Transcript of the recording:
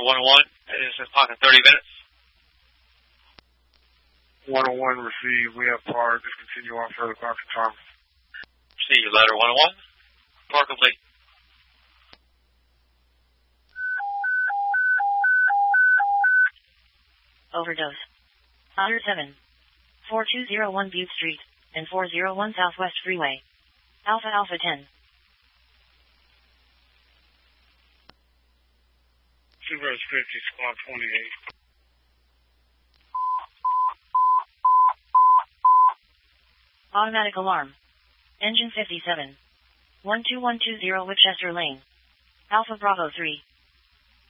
Letter 101 is clocking 30 minutes. 101 received. We have par. Discontinue on further clocking time. Receive Letter 101. Par complete. Overdose. Otter 7. 4201 Butte Street, and 401 Southwest Freeway. Alpha Alpha 10. Supervisor 50, squad 28. Automatic alarm. Engine 57. 12120 Winchester Lane. Alpha Bravo 3.